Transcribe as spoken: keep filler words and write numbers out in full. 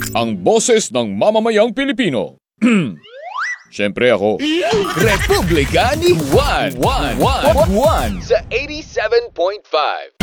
Ang boses ng mamamayang Pilipino. Siyempre ako. Republika ni Juan. Juan. Juan. Juan. Sa eighty-seven point five